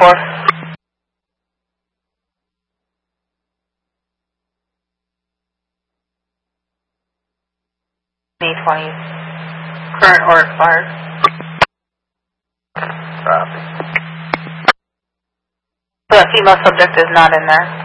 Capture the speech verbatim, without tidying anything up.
four. B twenty. Current or expired. Copy. The female subject is not in there.